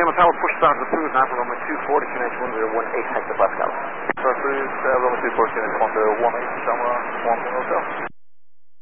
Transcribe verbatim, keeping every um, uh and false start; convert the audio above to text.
Lima Tower, push start approved now for runway two four, destination one zero one eight hectopascal. So approved, uh, runway two four, destination one zero one eight, Shamrock one one hotel.